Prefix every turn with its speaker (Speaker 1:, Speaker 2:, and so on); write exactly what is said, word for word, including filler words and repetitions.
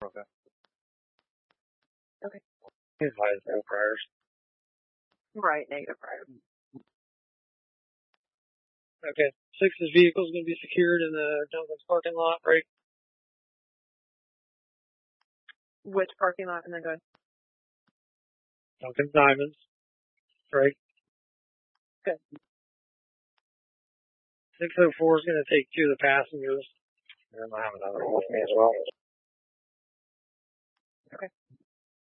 Speaker 1: Okay.
Speaker 2: Okay.
Speaker 1: Advise no priors.
Speaker 2: Right, negative prior.
Speaker 3: Okay. Six's vehicle is going to be secured in the Duncan's parking lot, right?
Speaker 2: Which parking lot? And then go.
Speaker 3: Duncan's Diamonds, right?
Speaker 2: Good.
Speaker 3: six oh four is going to take two of the passengers.
Speaker 1: And I have another one with me as well.
Speaker 2: Okay.